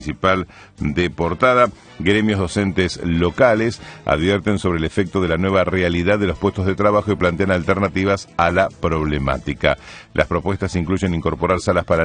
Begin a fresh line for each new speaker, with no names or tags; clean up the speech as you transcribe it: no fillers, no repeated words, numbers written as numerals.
Principal de portada. Gremios docentes locales advierten sobre el efecto de la nueva realidad de los puestos de trabajo y plantean alternativas a la problemática. Las propuestas incluyen incorporar salas para